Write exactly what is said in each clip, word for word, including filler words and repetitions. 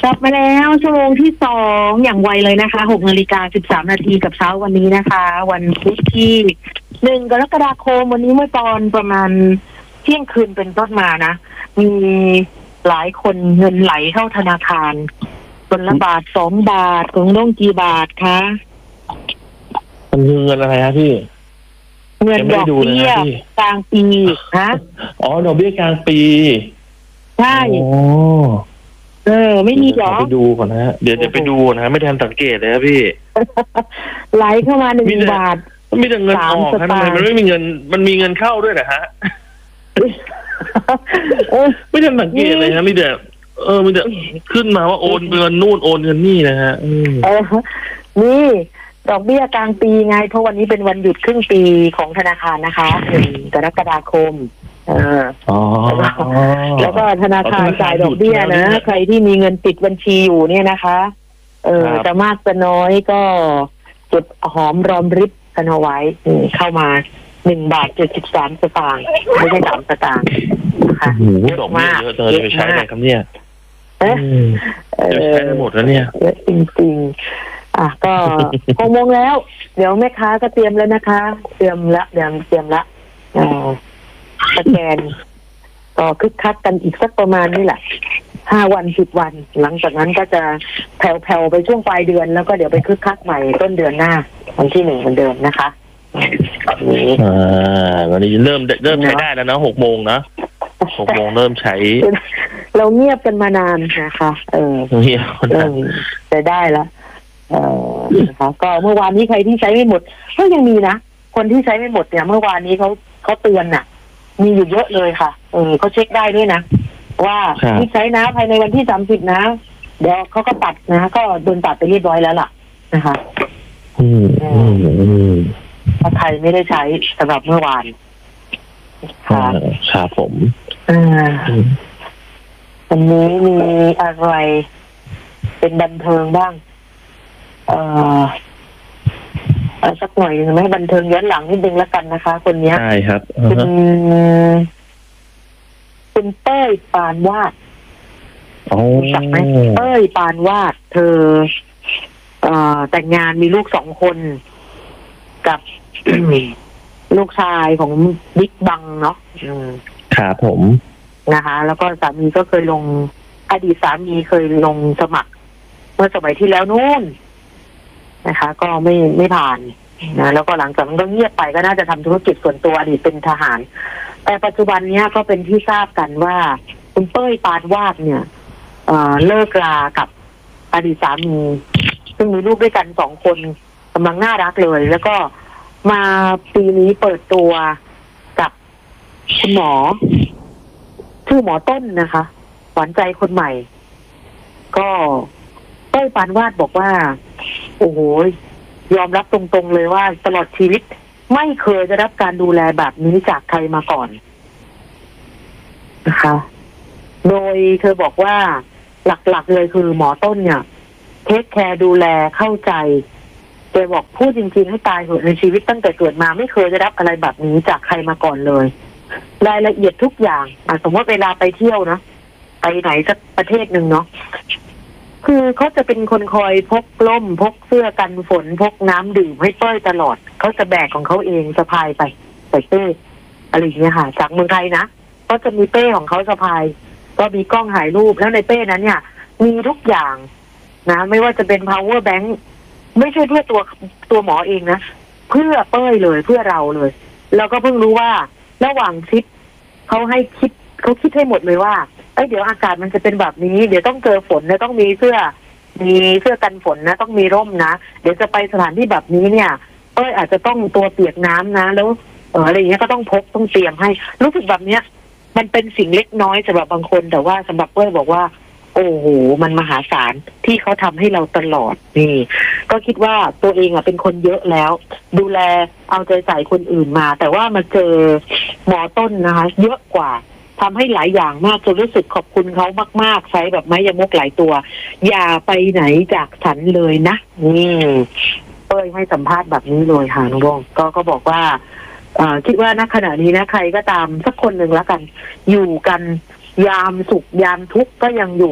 กลับมาแล้วชั่วโมงที่สองอย่างไวเลยนะคะหกนาฬิกาสิบสามนาทีกับเช้าวันนี้นะคะ วันพุธที่หนึ่งกรกฎาคมวันนี้เมื่อตอนประมาณเที่ยงคืนเป็นต้นมานะมีหลายคนเงินไหลเข้าธนาคารคนละบาทสองบาทของน้องกี่บาทคะมันคือเงินอะไรฮะพี่เงินดอกเบี้ยกลางปีฮะอ๋อดอกเบี้ยกลางปีใช่อ๋อเออไม่มีหรอไปดูก่อนนะฮะเดี๋ยวจะไปดูนะไม่ทันสังเกตเลยครับพี่ไหลเข้ามาหนึ่งบาทมีแต่เงินออกทำไมมันไม่มีเงินมันมีเงินเข้าด้วยนะฮะไม่ทันสังเกตเลยนะมีแต่เออมีแต่ขึ้นมาว่าโอนเงินนู่นโอนเงินนี่นะฮะเออนี่ดอกเบี้ยกลางปีไงเพราะวันนี้เป็นวันหยุดครึ่งปีของธนาคารนะคะหนึ่งกรกฎาคมเออแล้วก็ธนาคารจ่ายดอกเบี้ยนะใครที่มีเงินติดบัญชีอยู่เนี่ยนะคะเออจะมากจะน้อยก็จุดหอมรอมริบกันเอาไว้เข้ามาหนึ่งบาทเจ็ดสิบสามสตางค์ไม่ใช่สามสตางค์นะคะดอกเบี้ยเยอะเลยไปใช้อะไรครับเนี่ยเออจะใช้หมดแล้วเนี่ยเยอะจริงๆอ่ะก็หกโมงแล้วเดี๋ยวแม่ค้าก็เตรียมแล้วนะคะเตรียมละเตรียมเตรียมละอ่าสแกนก็คึกคักกันอีกสักประมาณนี่แหละห้าวันสิบวันหลังจากนั้นก็จะแผ่วๆไปช่วงปลายเดือนแล้วก็เดี๋ยวไปคึกคักใหม่ต้นเดือนหน้าวันที่หนึ่งเหมือนเดิมนะคะอ่าวันนี้เริ่มเริ่มใช้ได้แล้วนะหกโมงนะหกโมงเริ่มใช้เราเงียบกันมานานนะคะเออเงียบเริ่มใช้ได้แล้วเออนะคะก็เมื่อวานนี้ใครที่ใช้ไม่หมดก็ยังมีนะคนที่ใช้ไม่หมดเนี่ยเมื่อวานนี้เขาเขาเตือนน่ะมีอยู่เยอะเลยค่ะเออเขาเช็คได้ด้วยนะว่าที่ใช้นะภายในวันที่สามสิบนะเดี๋ยวเขาก็ตัดนะก็โดนตัดไปเรียบร้อยแล้วล่ะนะคะอืมอืมถ้าใครไม่ได้ใช้สำหรับเมื่อวานค่ะครับผมอ่าวันนี้มีอะไรเป็นบันเทิงบ้างเอ่อสักหน่อยหนึ่งไหมบันเทิงย้อนหลังนิดนึงแล้วกันนะคะคนนี้ใช่ครับคุณคุณเต้ยปานวาดรู้จักไหมเต้ยปานวาดเธอเอ่อแต่งงานมีลูกสองคนกับ ลูกชายของบิ๊กบังเนาะครับผมนะคะแล้วก็สามีก็เคยลงอดีตสามีเคยลงสมัครเมื่อสมัยที่แล้วนู่นนะคะก็ไม่ไม่ผ่านนะแล้วก็หลังจากนั้นก็เงียบไปก็น่าจะทำธุรกิจส่วนตัวอดีตเป็นทหารแต่ปัจจุบันเนี้ยก็เป็นที่ทราบกันว่าคุณเป้ยปานวาดเนี่ยเอ่อเลิกลากับอดีตสามีซึ่งมีลูกด้วยกันสองคนกำลังน่ารักเลยแล้วก็มาปีนี้เปิดตัวกับคุณหมอชื่อหมอต้นนะคะหวานใจคนใหม่ก็เต้ยปานวาดบอกว่าโอ้โหยอมรับตรงๆเลยว่าตลอดชีวิตไม่เคยได้รับการดูแลแบบนี้จากใครมาก่อนนะคะโดยเธอบอกว่าหลักๆเลยคือหมอต้นเนี่ยเทคแคร์ดูแลเข้าใจแกบอกพูดจริงๆให้ตายเหอะในชีวิตตั้งแต่เกิดมาไม่เคยได้รับอะไรแบบนี้จากใครมาก่อนเลยรายละเอียดทุกอย่างสมมติเวลาไปเที่ยวนะไปไหนสักประเทศหนึ่งเนาะคือเขาจะเป็นคนคอยพกล่มพกเสื้อกันฝนพกน้ำดื่มให้เป้ยตลอดเขาจะแบกของเขาเองสะพายไปใส่เป้อะไรอย่างเงี้ยค่ะจากเมืองไทยนะก็จะมีเป้ของเขาสะพายก็มีกล้องถ่ายรูปแล้วในเป้นั้นเนี่ยมีทุกอย่างนะไม่ว่าจะเป็น power bank ไม่ใช่เพื่อตัวตัวหมอเองนะเพื่อเป้ยเลยเพื่อเราเลยแล้วก็เพิ่งรู้ว่าระหว่างคิดเขาให้คิดเขาคิดให้หมดเลยว่าเอ้ยเดี๋ยวอากาศมันจะเป็นแบบนี้เดี๋ยวต้องเจอฝนนะต้องมีเสื้อมีเสื้อกันฝนนะต้องมีร่มนะเดี๋ยวจะไปสถานที่แบบนี้เนี่ยเอ้ยอาจจะต้องตัวเปียกน้ำนะแล้วเอออะไรอย่างเงี้ยก็ต้องพกต้องเตรียมให้รู้สึกแบบเนี้ยมันเป็นสิ่งเล็กน้อยสำหรับบางคนแต่ว่าสำหรับเอ้ยบอกว่าโอ้โหมันมหาศาลที่เขาทำให้เราตลอดนี่ก็คิดว่าตัวเองอ่ะเป็นคนเยอะแล้วดูแลเอาใจใส่คนอื่นมาแต่ว่ามาเจอหมอต้นนะคะเยอะกว่าทำให้หลายอย่างมากจนรู้สึกขอบคุณเขามากๆใช้แบบไม้ยมกหลายตัวอย่าไปไหนจากฉันเลยนะนี่เอ้ยให้สัมภาษณ์แบบนี้เลยค่ะน้องบงก็ก็บอกว่าคิดว่าณขณะนี้นะใครก็ตามสักคนหนึ่งแล้วกันอยู่กันยามสุขยามทุกข์ก็ยังอยู่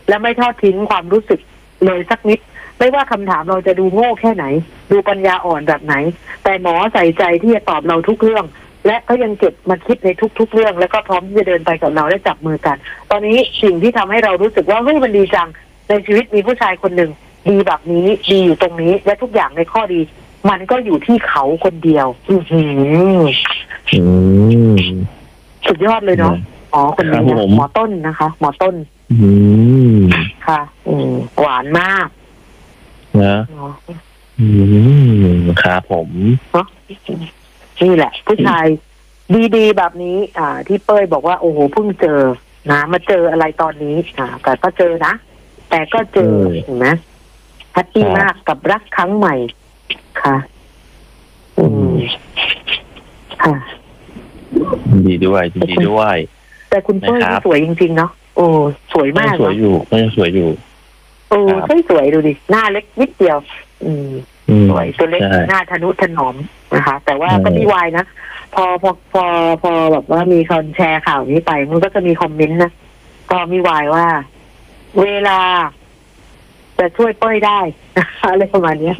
และไม่ทอดทิ้งความรู้สึกเลยสักนิดไม่ว่าคำถามเราจะดูโง่แค่ไหนดูปัญญาอ่อนแบบไหนแต่หมอใส่ใจที่จะตอบเราทุกเรื่องและก็ยังเก็บมาคิดในทุกๆเรื่องแล้วก็พร้อมที่จะเดินไปกับเราและจับมือกันตอนนี้สิ่งที่ทำให้เรารู้สึกว่าเฮ้ยมันดีจังในชีวิตมีผู้ชายคนหนึ่งดีแบบนี้ดีอยู่ตรงนี้และทุกอย่างในข้อดีมันก็อยู่ที่เขาคนเดียว อือหืออืมสุดยอดเลยเนาะอ๋อคนนี้ครับนะผมหมอต้นนะคะ หมอต้นอืมค่ะ อืมหวานมากนะเนาะอืมครับผมเนาะนี่แหละ ผู้ชายดีๆแบบนี้ อ่า ที่เป้ยบอกว่าโอ้โหเพิ่งเจอนะมาเจออะไรตอนนี้ อ่าแต่ก็เจอนะแต่ก็เจอเห็นไหมแฮปปี้มากกับรักครั้งใหม่ค่ะ อืมค่ะดีด้วยดีด้วยแต่คุณเป้ยนะครับนี่สวยจริงๆเนาะโอ้สวยก็มากยังสวยเนาะอยู่ก็ยังสวยอยู่โอ้ครับใช่สวยดูดิหน้าเล็กนิดเดียว อืมอืมสวยตัวเล็กใช่หน้าทะนุถนอมนะคะ แต่ว่าเออก็มีวายนะพอพอพอพอแบบว่ามีคนแชร์ข่าวนี้ไป มันก็จะมีคอมเมนต์นะก็มีวายว่า เวลาจะช่วยเป้ยได้ อะไรประมาณเนี้ย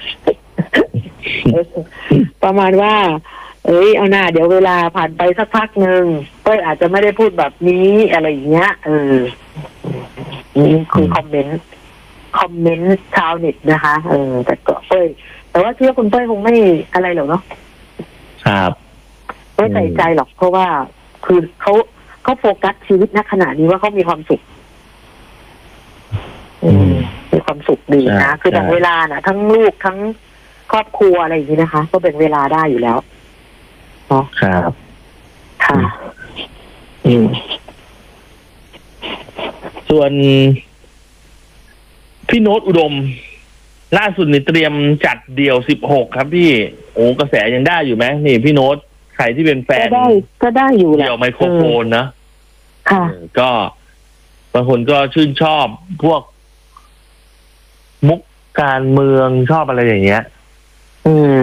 ประมาณว่า เอ้ยเอาหน้าเดี๋ยวเวลาผ่านไปสักพักหนึ่งเป้ยอาจจะไม่ได้พูดแบบนี้อะไรอย่างเงี้ยเออนี่คือคอมเมนต์คอมเมนต์ชาวเน็ตนะคะ เออ แต่ก็เป้ยแต่ว่าเชื่อคุณเป้ยคงไม่อะไรหรอกเนาะครับไม่ใส่ใจหรอกเพราะว่าคือเขาเขาโฟกัสชีวิตณขณะนี้ว่าเขามีความสุข อืมมีความสุขดีนะใช่คือแบ่งใช่เวลาน่ะ ทั้งลูกทั้งครอบครัวอะไรอย่างนี้นะคะ ก็แบ่งเวลาได้อยู่แล้วเนาะครับค่ะอืมส่วนพี่โน้ตอุดม ล่าสุดนี่เตรียมจัดเดี่ยวสิบหกครับพี่ โอ้กระแสยังได้อยู่ไหมนี่พี่โน้ตใครที่เป็นแฟก็นได้ก็ได้อยู่แหละเดี่ยวไมโครโฟนนะค่ะเออก็บางคนก็ชื่นชอบพวก มุกการเมืองชอบอะไรอย่างเงี้ยอืม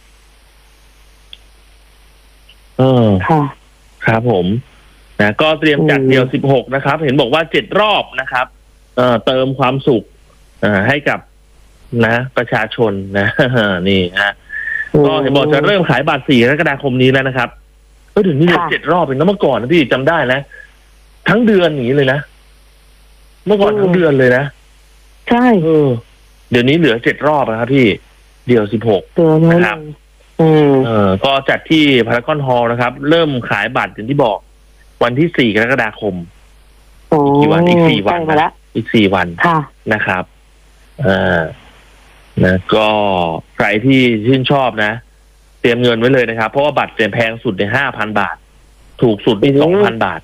เออค่ะครับผมนะก็เตรียมจัดอืมเดี่ยวสิบหกนะครับ เห็นบอกว่าเจ็ดรอบนะครับ เอ่อเติมความสุขเอ่อให้กับนะ ประชาชนนะ นี่ฮะก็เห็นบอกจะเริ่มขายบัตรสี่กรกฎาคมนี้แล้วนะครับก็ถึงนี่เหลือเจ็ดรอบเองนะเมื่อก่อนนะพี่จำได้นะ ทั้งเดือนอย่างนี้เลยนะเมื่อก่อนทั้งเดือนเลยนะใช่เออเดี๋ยวนี้เหลือเจ็ดรอบนะครับพี่ เดี่ยวสิบหกเตือนนะนะครับอืมเออก็จัดที่พารากอนฮอลล์นะครับ เริ่มขายบัตรอย่างที่บอก วันที่สี่กรกฎาคมโอ้อีกกี่วันอีกสี่วันใกล้มาแล้วอีกสี่วันค่ะนะครับเอ่านะก็ใครที่ชื่นชอบนะ เตรียมเงินไว้เลยนะครับ เพราะว่าบัตรเตรียมแพงสุดในห้าพันบาท ถูกสุดในสองพันบาท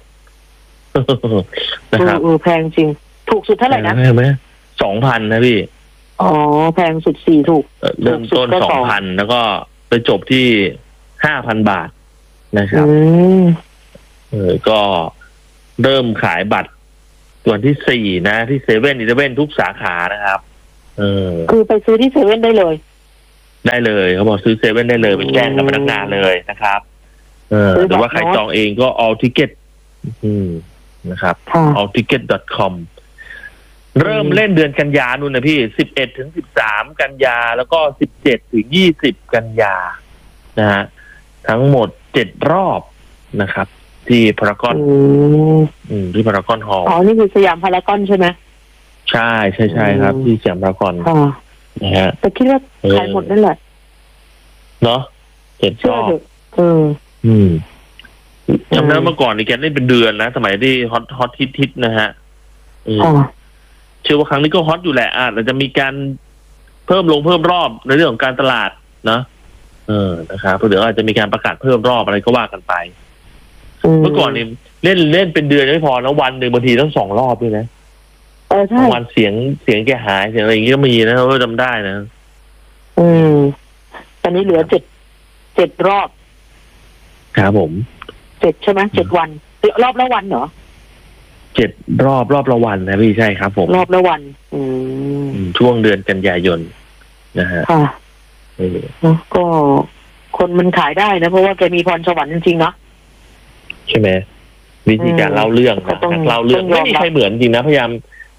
นะครับเออเออแพงจริง ถูกสุดเท่าไหร่นะแพงไหมสองพันนะพี่อ๋อ แพงสุดสี่ถูกเอ่อเริ่มต้นถูกสุดก็สอสงองพันแล้วก็ไปจบที่ห้าพันบาทนะครับอืมเออก็เริ่มขายบัตรวันที่สี่นะ ที่เซเว่นอีเลฟเว่นทุกสาขานะครับ เออคือไปซื้อที่เซเว่นได้เลยได้เลยเขาบอกซื้อเซเว่นได้เลยไปแจ้งกับพนักงานเลยนะครับ เออซื้อบัตรหรือว่าใครจองเองก็ all ticket อืมนะครับค่ะ all ticket dot com เริ่มเล่นเดือนกันยานู่นนะพี่สิบเอ็ดถึงสิบสามกันยาแล้วก็สิบเจ็ดถึงยี่สิบกันยานะฮะทั้งหมดเจ็ดรอบนะครับ ที่พารากอนอืมอืมที่พารากอนฮอลล์อ๋อ นี่คือสยามพารากอนใช่ไหมใช่ใช่ใช่ครับอืมที่สยามพารากอนค่ะนะฮะแต่คิดว่าเออขายหมดนั่นแหละเนาะเจ็ดเชื่รออบเถอะเอออืมจำได้เมื่อก่อนนี่แกเล่นเป็นเดือนนะสมัยที่ฮอตฮอตฮิตฮิตนะฮะอืมค่ะเชื่อว่าครั้งนี้ก็ฮอตอยู่แหละอาจจะมีการเพิ่มลงเพิ่มรอบในเรื่องของการตลาดนะเออนะครับเดี๋ยวอาจจะมีการประกาศเพิ่มรอบอะไรก็ว่ากันไป เมื่อก่อนนี่เล่นเล่นเป็นเดือนไม่พอนะวันหนึ่งบางทีต้องสองรอบด้วยนะเออใช่บางวันเสียงเสียงแกหายเสียงอะไรอย่างงี้ก็มีนะเราจำได้นะอืม ตอนนี้เหลือเจ็ดเจ็ดรอบครับผมเจ็ดใช่ไหมเจ็ดวันรอบละวันเหรอเจ็ดรอบรอบละวันนะพี่ใช่ครับผมรอบละวัน อืมอืมช่วงเดือนกันยายนนะฮะค่ะเออก็คนมันขายได้นะ เพราะว่าแกมีพรสวรรค์จริงๆเนาะใช่ไหมวิธีการเล่าเรื่องก็นะต้องนักเล่าเรื่องต้องยอมรับไม่มีใครเหมือนจริงนะพยายาม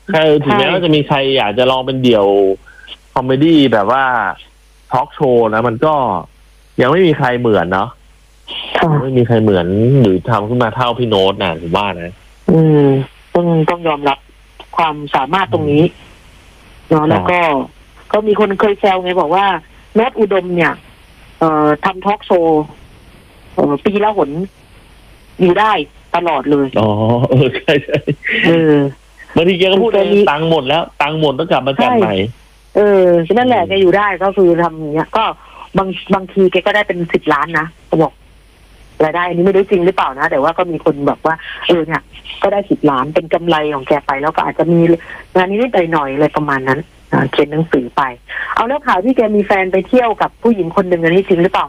คือถึงแม้ว่าจะมีใครอยากจะลองเป็นเดี่ยวคอมเมดี้แบบว่าทอล์กโชว์นะมันก็ยังไม่มีใครเหมือนเนาะค่ะไม่มีใครเหมือนหรือทำขึ้นมาเท่าพี่โน้ตนะผมว่านะอืมต้องต้องยอมรับความสามารถตรงนี้เนาะแล้วก็ ก็มีคนเคยแซวไงบอกว่าโน้ตอุดมเนี่ย เอ่อทำทอล์กโชว์เอ่อปีละหนอยู่ได้ตลอดเลยอ๋อเออใช่ใช่เออบางทีแกก็พูดเองคือแกมีตังค์หมดแล้ว ตังค์หมดต้องกลับมาจัดใหม่เออนั่นแหละแกอยู่ได้ก็คือทำอย่างเงี้ย ก็บางบางทีแกก็ได้เป็นสิบล้านนะเขาบอกรายได้อันนี้ไม่รู้จริงหรือเปล่านะแต่ว่าก็มีคนแบบว่าเออเนี่ยก็ได้สิบล้านเป็นกำไรของแกไปแล้วก็อาจจะมีงานนิดๆหน่อยๆอะไรประมาณนั้นอ่าเขียนหนังสือไป เอาแล้วข่าวที่แกมีแฟนไปเที่ยวกับผู้หญิงคนหนึ่งอันนี้จริงหรือเปล่า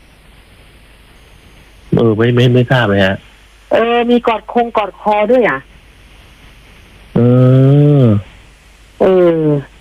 เออไม่ไม่ไม่ทราบเลยฮะเออ มีกอดคงกอดคอด้วยอ่ะเออเออ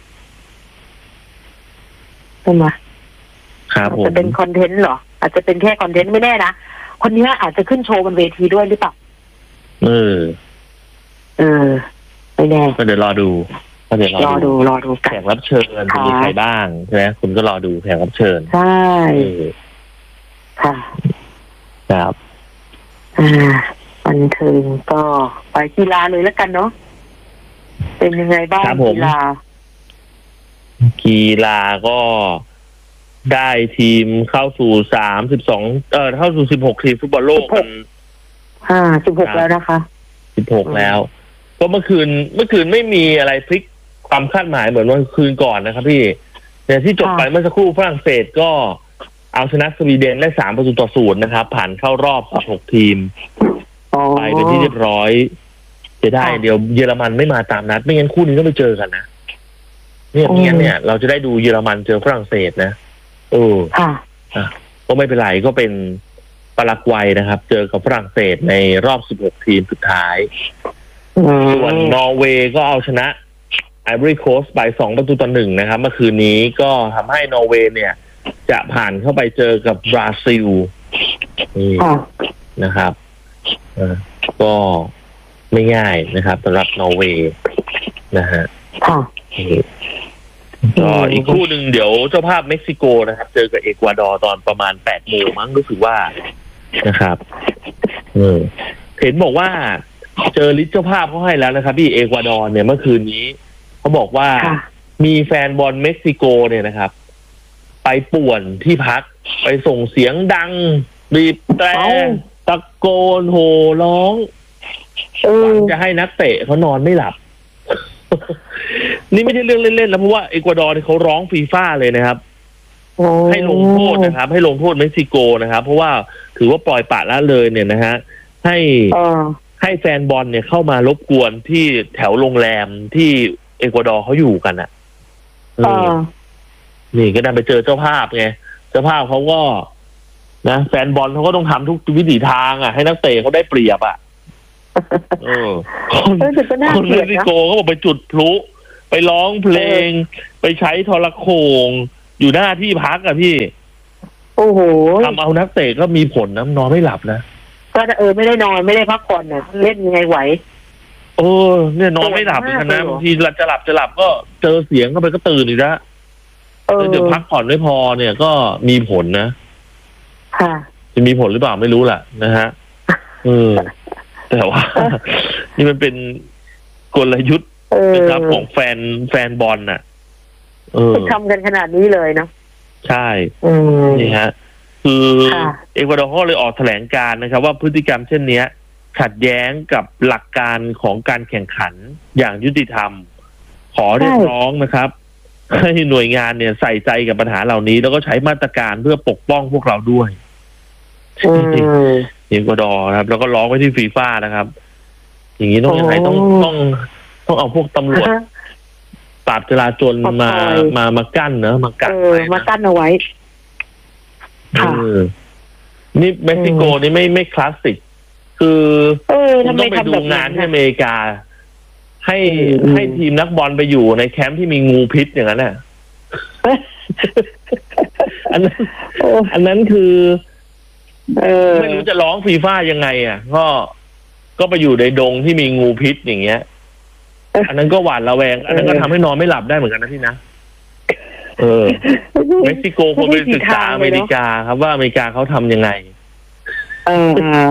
ใช่ไหมครับอาจผมจะเป็นคอนเทนต์เหรอ อาจจะเป็นแค่คอนเทนต์ไม่แน่นะ คนนี้อาจจะขึ้นโชว์บนเวทีด้วยหรือเปล่าเออเออ ไม่แน่ก็เดี๋ยวรอดูก็เดี๋ยวรรออดูดูรอดูกัแขนกรับเชิญจะมีใครบ้างใช่ไหมคุณก็รอดูแขกรับเชิญใช่เออค่ะครับอ่าบันเทิงก็ไปกีฬาเลยแล้วกันเนาะ เป็นยังไงบ้างครับผมกีฬากีฬาก็ได้ทีมเข้าสู่สามสิบสองเออเข้าสู่สิบหกทีมฟุตบอลโลกมันอ่าสิบหกครับแล้วนะคะสิบหกแล้ว ก็เมื่อคืนเมื่อคืนไม่มีอะไรพลิกความคาดหมายเหมือนวันคืนก่อนนะครับพี่เนี่ยที่จบไปค่ะเมื่อสักครู่ฝรั่งเศสก็เอาชนะสวีเดนได้สามประตูต่อศูนย์นะครับ ผ่านเข้ารอบสิบหกทีมอ๋อไปเป็นที่เรียบร้อยจะได้ค่ะเดี๋ยวเยอรมันไม่มาตามนัด ไม่งั้นคู่นี้ต้องไปเจอกันนะเนี่ยอืมไม่งั้นเนี่ย เราจะได้ดูเยอรมันเจอฝรั่งเศสนะเออค่ะก็ไม่เป็นไรก็เป็นปารากวัยนะครับ เจอกับฝรั่งเศสในรอบสิบหกทีมสุดท้ายอืมส่วนนอร์เวย์ก็เอาชนะไอ o อรี่โคสต์ไปสองประตูต่อหนึ่งนะครับ เมื่อคืนนี้ก็ทำให้นอร์เวย์เนี่ย จะผ่านเข้าไปเจอกับบราซิลนี่ค่ะนะครับเออก็ไม่ง่ายนะครับสำหรับนอร์เวย์นะฮะค่ะนี่ก็อีกคู่หนึ่งเดี๋ยวเจ้าภาพเม็กซิโกนะครับ เจอกับเอกวาดอร์ตอนประมาณแปดโมงมั้งรู้สึกว่านะครับเออเห็นบอกว่าเจอลิสต์เจ้าภาพเขาให้แล้วนะครับพี่เอกวาดอร์เนี่ยเมื่อคืนนี้เขาบอกว่าค่ะมีแฟนบอลเม็กซิโกเนี่ยนะครับ ไปป่วนที่พักไปส่งเสียงดังบีบแตรเอ้าตะโกนโห่ร้องเอหวัองจะให้นักเตะเขานอนไม่หลับ นี่ไม่ใช่เรื่องเล่นๆนะเพราะว่าเอกวาดอร์เนี่ยเขาร้องฟีฟ่าเลยนะครับโอ้ให้ลงโทษนะครับ ให้ลงโทษเม็กซิโกนะครับ เพราะว่าถือว่าปล่อยปละละเลยเนี่ยนะฮะให้เออให้แฟนบอลเนี่ยเข้ามารบกวนที่แถวโรงแรมที่เอกวาดอร์เขาอยู่กันอ่ะเอเอออนี่ก็ได้ไปเจอเจ้าภาพไงเจ้าภาพเขาก็นะแฟนบอลเขาก็ต้องทำทุกวิถีทางอ่ะให้นักเตะเขาได้เปรียบอ่ะเออคนเออแต่ก็น่าคนเกลีเม็ยดกซินะโกเขาบอกไปจุดพลุไปร้องเพลง ไปใช้โทรโขงอยู่หน้าที่พักอ่ะพี่โอ้โหทำเอานักเตะก็มีผลนะนอนไม่หลับนะก็เออไม่ได้นอนไม่ได้พักผ่อนน่ะเล่นยังไงไหวเออเนี่ยนอนไม่หลับเหมือนกันนะโกรธมากเลยเหรอบางทีจะหลับจะหลับก็เจอเสียงเข้าไปก็ตื่นอีกแล้วเออแล้วเดี๋ยวพักผ่อนไม่พอเนี่ยก็มีผลนะค่ะจะมีผลหรือเปล่าไม่รู้แหละนะฮะเออแต่ว่า นี่มันเป็นกลยุทธ์เออนะครับของแฟนแฟนบอลน่ะ เออทำกันขนาดนี้เลยเนาะใช่อืมนี่ฮะ คือค่ะเอกวาดอร์เขาเลยออกแถลงการณ์นะครับ ว่าพฤติกรรมเช่นเนี้ย ขัดแย้งกับหลักการของการแข่งขันอย่างยุติธรรม ขอเรียกร้องนะครับ ให้หน่วยงานเนี่ยใส่ใจกับปัญหาเหล่านี้ แล้วก็ใช้มาตรการเพื่อปกป้องพวกเราด้วยอืมเอกวาดอร์ครับ แล้วก็ร้องไปที่ฟีฟ่านะครับ อย่างนี้ต้องยังไงต้องโอ้ต้องต้องเอาพวกตำรวจปราบจราจรมามาคอยมามากั้นเนอะมากั้เอน อไว้มานะกั้นเอาไว้เอค่ะอนี่เม็กซิโกนี่ไม่ไม่คลาสสิก คือเออคุณทำต้ไมองไปทำดูแบบงานั้น นที่น่ะอเมริกา ให้อืมให้ทีมนักบอลไปอยู่ในแคมป์ที่มีงูพิษอย่างนั้นน่ะ อันนั้นโอ้อันนั้นคือเออไม่รู้จะร้องฟีฟ่ายังไงอ่ะ ก็ก็ไปอยู่ในดงที่มีงูพิษอย่างเงี้ยอันนั้นก็หวาดระแวง อันนั้นก็ทำให้นอนไม่หลับได้เหมือนกันนะพี่นะเออเม็กซิโกควรไปศึกษาอเมริกาครับว่าอเมริกาเขาทำยังไงเออ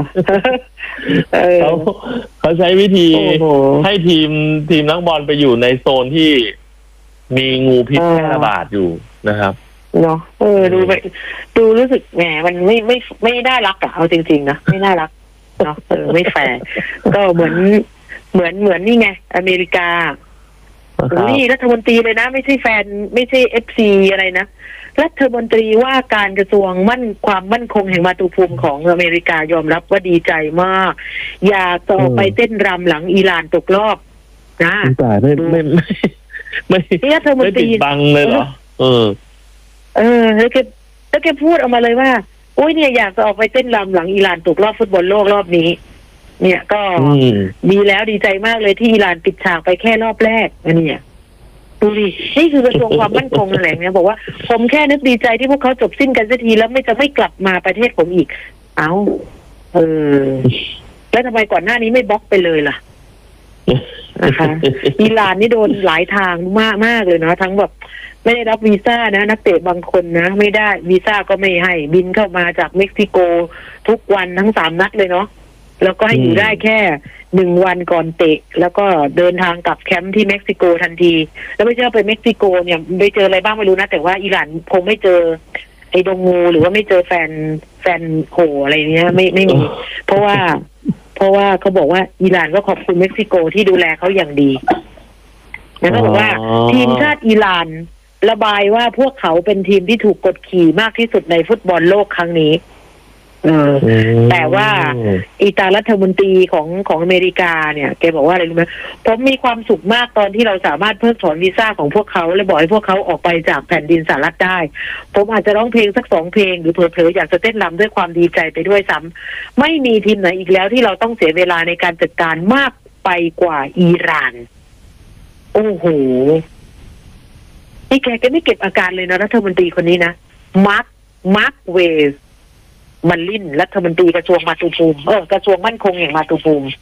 เขาเขาใช้วิธีให้ทีมทีมนักบอลไปอยู่ในโซนที่มีงูพิษแพร่ระบาดอยู่นะครับเนาะเออดูไปดูรู้สึกแหมมันไม่ไม่ไม่น่ารักอะเอาจริงๆนะไม่น่ารักเนาะเออไม่แฟร์ก็เหมือนเหมือนเหมือนนี่ไงอเมริกานี่รัฐมนตรีเลยนะไม่ใช่แฟนไม่ใช่เอฟซีอะไรนะรัฐมนตรีว่าการกระทรวงมั่นความมั่นคงแห่งมาตุภูมิของอเมริกายอมรับว่าดีใจมากอยากจะออกไปเต้นรำหลังอิหร่านตกรอบนะแต่ไม่ไม่ไม่ไม่รัฐมนตรีบังเลยเหรอเออเออแล้วแกแล้วแกพูดออกมาเลยว่าโอ้ยเนี่ยอยากจะออกไปเต้นรำหลังอิหร่านตกรอบฟุตบอลโลกรอบนี้เนี่ยก็ดีแล้วดีใจมากเลยที่อิหร่านปิดฉากไปแค่รอบแรกอันนี้ดูดินี่คือกระทรวงความมั่นคงแถลงเนี่ยบอกว่าผมแค่นึกดีใจที่พวกเขาจบสิ้นกันสักทีแล้วไม่จะไม่กลับมาประเทศผมอีกเอ้าเออแล้วทำไมก่อนหน้านี้ไม่บล็อกไปเลยล่ะนะคะอิหร่านนี่โดนหลายทางมากมากเลยเนาะทั้งแบบไม่ได้รับวีซ่านะนักเตะบางคนนะไม่ได้วีซ่าก็ไม่ให้บินเข้ามาจากเม็กซิโกทุกวันทั้งสามนัดเลยเนาะแล้วก็ให้อยู่ได้แค่หนึ่งวันก่อนเตะแล้วก็เดินทางกลับแคมป์ที่เม็กซิโกทันทีแล้วไม่ใช่ไปเม็กซิโกเนี่ยไปเจออะไรบ้างไม่รู้นะแต่ว่าอิหร่านคงไม่เจอไอ้ดงงูหรือว่าไม่เจอแฟนแฟนโหอะไรเนี้ยไม่ไม่มีเพราะว่าเพราะว่าเขาบอกว่าอิหร่านก็ขอบคุณเม็กซิโกที่ดูแลเขาอย่างดีแล้วก็บอกว่าทีมชาติอิหร่านระบายว่าพวกเขาเป็นทีมที่ถูกกดขี่มากที่สุดในฟุตบอลโลกครั้งนี้เออแต่ว่าอีตารัฐมนตรีของของอเมริกาเนี่ยแกบอกว่าอะไรรู้ไหมผมมีความสุขมากตอนที่เราสามารถเพิกถอนวีซ่าของพวกเขาและบอกให้พวกเขาออกไปจากแผ่นดินสหรัฐได้ผมอาจจะร้องเพลงสักสองเพลงหรือเผลอๆอยากจะเต้นรำด้วยความดีใจไปด้วยซ้ำไม่มีทีมไหนอีกแล้วที่เราต้องเสียเวลาในการจัดการมากไปกว่าอิหร่านโอ้โหนี่แกก็ไม่เก็บอาการเลยนะรัฐมนตรีคนนี้นะมาร์คมาร์คเวสมันลิ่นรัฐมนตรีกระทรวงมาตุภูมิเออกระทรวงมั่นคงแห่งมาตุภูมิ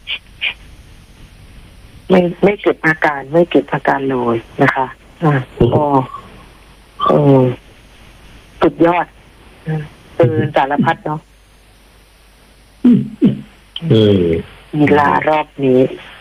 ไม่ไม่เก็บอาการไม่เก็บอาการเลยนะคะอ่าก็เออสุดยอดเออสารพัดเนาะเออกีฬารอบนี้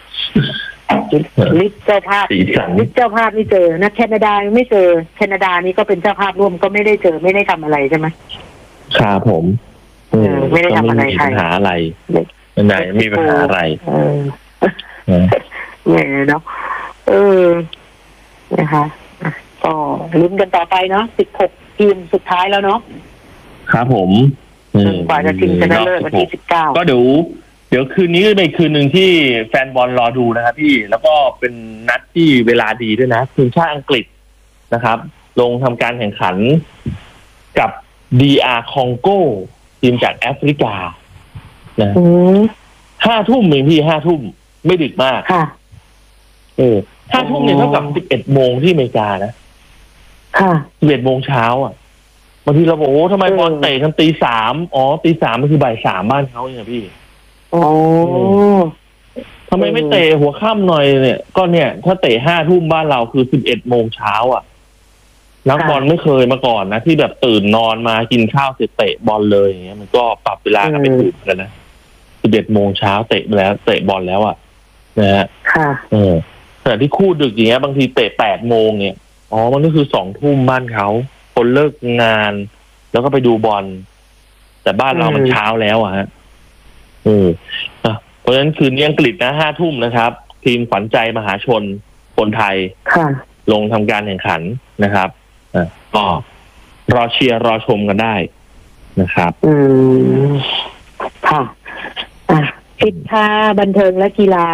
ลิสเจ้าภาพลิสเจ้าภาพไม่เจอนะแคนาดาไม่เจอแคนาดานี่ก็เป็นเจ้าภาพร่วมก็ไม่ได้เจอไม่ได้ทำอะไรใช่ไหมครับผมไม่ได้ทำอะไรใครปัญหาอะไรไหนมีปัญหาอะไรเออเนี่ยเนาะเออนะคะก็ลุ้นกันต่อไปเนาะสิบหกทีมสุดท้ายแล้วเนาะครับผมกว่าจะชิงชนะเลิศวันที่สิบเก้าก็เดี๋ยวเดี๋ยวคืนนี้เป็นคืนหนึ่งที่แฟนบอลรอดูนะครับพี่แล้วก็เป็นนัดที่เวลาดีด้วยนะทีมชาติอังกฤษนะครับลงทำการแข่งขันกับ ดี อาร์ Congoทีมจากแอฟริกานะห้าทุ่มเองพี่ห้าทุ่มไม่ดึกมากค่ะเออห้าทุ่มเนี่ยเท่ากับสิบเอ็ดโมงที่อเมริกานะค่ะสิบเอ็ดโมงเช้าอ่ะบางทีเราบอกโอ้ทำไมบอลเตะกันตีสามอ๋อตีสามมันคือบ่ายสามบ้านเขาเนี่ยพี่โอ้ทำไมไม่เตะหัวค่ำหน่อยเนี่ยก็เนี่ยถ้าเตะห้าทุ่มบ้านเราคือสิบเอ็ดโมงเช้าอ่ะนักบอลไม่เคยมาก่อนนะที่แบบตื่นนอนมากินข้าวเสร็จเตะบอลเลยอย่างเงี้ยมันก็ปรับเวลากันไปถูกกันนะสิบเอ็ดโมงเช้าเตะไปแล้วเตะบอลแล้วอ่ะนะฮะค่ะเออแต่ที่คู่ดึกอย่างเงี้ยบางทีเตะแปดโมงเนี่ยอ๋อมันก็คือสองทุ่มบ้านเขาคนเลิกงานแล้วก็ไปดูบอลแต่บ้านเรามันเช้าแล้วอ่ะฮะเออเพราะฉะนั้นคืนนี้อังกฤษนะห้าทุ่มนะครับทีมขวัญใจมหาชนคนไทยลงทำการแข่งขันนะครับก็รอเชียร์รอชมกันได้นะครับอืมค่ะอ่ะปิดท้ายบันเทิงและกีฬา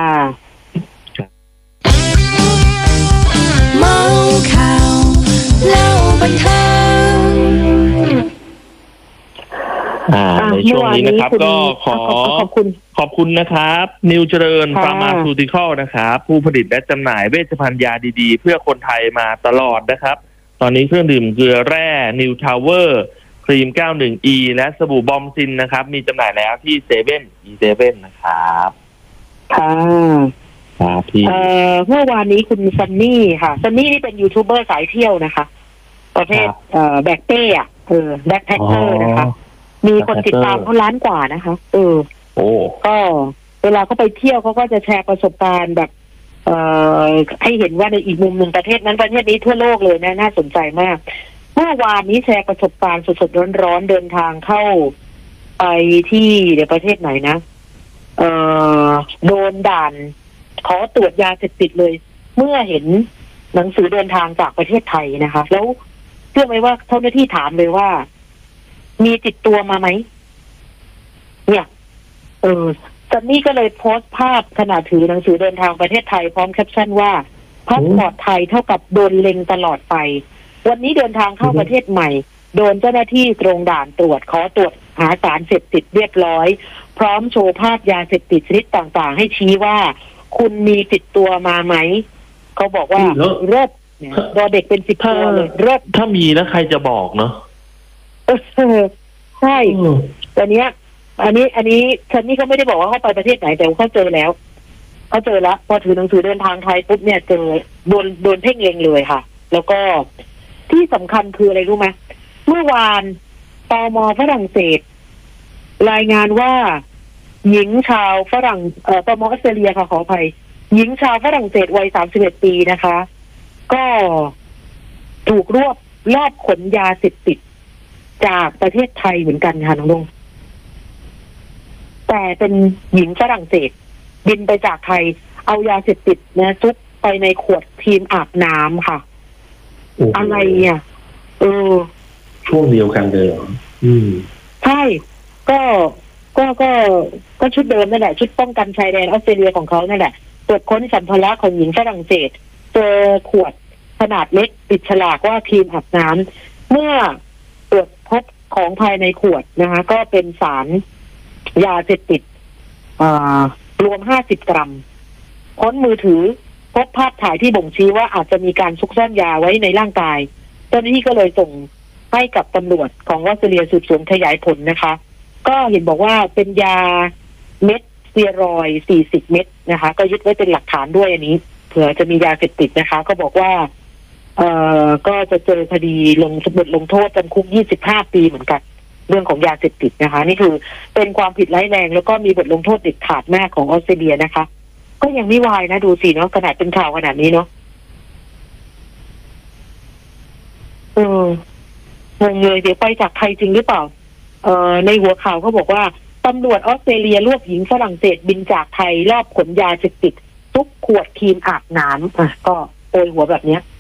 เมาข่าวเล่าบันเทิงอ่าในช่วงนี้นะครับก็ขอขอบคุณขอบคุณนะครับนิวเจริญฟาร์มาซูติคอลนะครับผู้ผลิตและจำหน่ายเวชภัณฑ์ยาดีๆเพื่อคนไทยมาตลอดนะครับตอนนี้เครื่องดื่มเกลือแร่นิวทาวเวอร์ครีม เก้าสิบเอ็ด อี และสบู่บอมซินนะครับมีจำหน่ายแล้วที่เซเว่นอีเซเว่นนะครับค่ะครับพี่เอ่อเมื่อวานนี้คุณซันนี่ค่ะซันนี่นี่เป็นยูทูบเบอร์สายเที่ยวนะคะ ประเภทครับเอ่อแบกเป้อะเออแบ็คแพคเกอร์นะคะ มีคนติดตามเขาล้านกว่านะคะ เออโอ้ก็เวลาเขาไปเที่ยวเขาก็จะแชร์ประสบการณ์แบบ เอ่อให้เห็นว่าในอีกมุมหนึ่งประเทศนั้นประเทศนี้ทั่วโลกเลยนะน่าสนใจมาก เมื่อวานนี้แชร์ประสบการณ์สดๆร้อนๆเดินทางเข้าไปที่เดี๋ยวประเทศไหนนะ เอ่อโดนด่านขอตรวจยาเสพติดเลย เมื่อเห็นหนังสือเดินทางจากประเทศไทยนะคะ แล้วเชื่อไหมว่าเจ้าหน้าที่ถามเลยว่า มีติดตัวมาไหมเนี่ย เออซันนี่ก็เลยโพสต์ภาพขณะถือหนังสือเดินทางประเทศไทยพร้อมแคปชั่นว่าพาสปอร์ตไทยเท่ากับโดนเล็งตลอดไป วันนี้เดินทางเข้าประเทศใหม่ โดนเจ้าหน้าที่ตรงด่านตรวจขอตรวจหาสารเสพติดเรียบร้อย พร้อมโชว์ภาพยาเสพติดชนิดต่างๆ ให้ชี้ว่า คุณมีติดตัวมาไหมเขาบอกว่าแล้วเลิศเนี่ยรอเด็กเป็นสิบตัวเลยเลิศถ้ามีแล้วใครจะบอกเนาะเออใช่แต่เนี้ย อันนี้ อันนี้ฉันนี่เขาไม่ได้บอกว่าเขาไปประเทศไหนแต่เขาเจอแล้วเขาเจอแล้วพอถือหนังสือเดินทางไทยปุ๊บเนี่ยเจอโดนโดนเพ่งเล็งเลยค่ะ แล้วก็ที่สำคัญคืออะไรรู้ไหมเมื่อวานตม.ฝรั่งเศส รายงานว่า หญิงชาวฝรั่งเอ่อตม.ออสเตรเลียค่ะขออภัยหญิงชาวฝรั่งเศสวัยสามสิบเอ็ดปีนะคะ ก็ถูกรวบลอบขนยาเสพติดจากประเทศไทยเหมือนกันค่ะน้องลงแต่เป็นหญิงฝรั่งเศส บินไปจากไทย เอายาเสพติดนะซุกไปในขวดครีมอาบน้ำค่ะ อะไรอ่ะเออช่วงเดียวกันเลยเหรออืมใช่ ก็ก็ก็ก็ชุดเดิมนั่นแหละชุดป้องกันชายแดนออสเตรเลียของเขานั่นแหละตรวจค้นสัมภาระของหญิงฝรั่งเศสเจอขวดขนาดเล็กติดฉลากว่าครีมอาบน้ำเมื่อตรวจพบของภายในขวดนะคะ ก็เป็นสารยาเสพติดอ่ารวมห้าสิบกรัมค้นมือถือพบภาพถ่ายที่บ่งชี้ว่าอาจจะมีการซุกซ่อนยาไว้ในร่างกายเจ้าหน้าที่ก็เลยส่งให้กับตำรวจของออสเตรเลียสืบสวนขยายผลนะคะ ก็เห็นบอกว่าเป็นยาเม็ดสเตียรอยด์สี่สิบเม็ดนะคะ ก็ยึดไว้เป็นหลักฐานด้วยอันนี้เผื่อจะมียาเสพติดนะคะ ก็บอกว่า เอ่อก็จะเจอคดีลงบทลงโทษจำคุกยี่สิบห้าปีเหมือนกัน เรื่องของยาเสพติดนะคะ นี่คือเป็นความผิดร้ายแรงแล้วก็มีบทลงโทษเด็ดขาดมากของออสเตรเลียนะคะ ก็ยังไม่วายนะดูสิเนาะขนาดเป็นข่าวขนาดนี้เนาะเอองงเลยเดี๋ยวไปจากไทยจริงหรือเปล่าเอ่อในหัวข่าวเขาบอกว่าตำรวจออสเตรเลียรวบหญิงฝรั่งเศสบินจากไทยรอบขนยาเสพติดทุกขวดครีมอาบน้ำอ่ะก็โปรยหัวแบบเนี้ย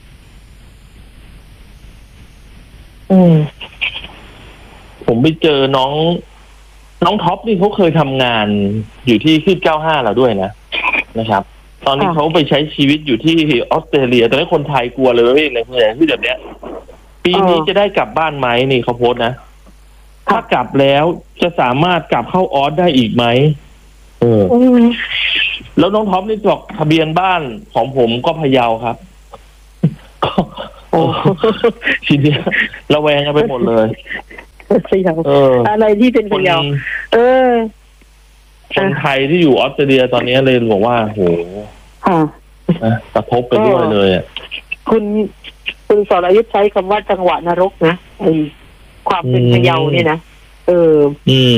อืมผมไปเจอน้อง น้องท็อปนี่เขาเคยทำงานอยู่ที่ขึ้นเก้าห้าเราด้วยนะนะครับ ตอนนี้ค่ะเขาไปใช้ชีวิตอยู่ที่ออสเตรเลียตอนนี้คนไทยกลัวเลยอะไรพวกนี้ที่แบบเนี้ย ปีนี้จะได้กลับบ้านไหมนี่เขาโพสต์นะถ้ากลับแล้วจะสามารถกลับเข้าออสได้อีกไหมเอออืมแล้วน้องท็อปนี่บอกทะเบียนบ้านของผมก็พะเยาครับ ก็โอ้ทีเนี้ยระแวงกันไปหมดเลยพะเยาเอออะไรที่เป็นพะเยาคนเออคนไทยที่อยู่ออสเตรเลียตอนนี้เลยบอกว่าโหค่ะนะกระทบไปด้วยเลยอ่ะคุณคุณสรยุทธใช้คำว่าจังหวะนรกนะไอความเป็นพะเยาเนี่ยนะเอออืม